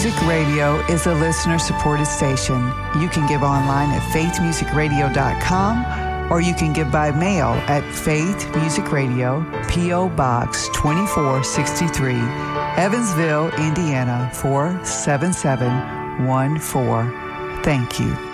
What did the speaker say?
Music Radio is a listener-supported station. You can give online at faithmusicradio.com or you can give by mail at Faith Music Radio, P.O. Box 2463, Evansville, Indiana 47714. Thank you.